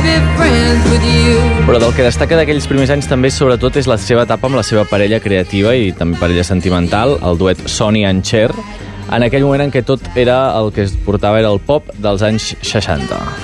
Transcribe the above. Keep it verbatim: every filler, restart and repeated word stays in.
be friends with you. Però del que destaca d'aquells primers anys també sobretot és la seva etapa amb la seva parella creativa i també parella sentimental, el duet Sonny and Cher, en aquell moment en què tot era el que es portava era el pop dels anys seixanta.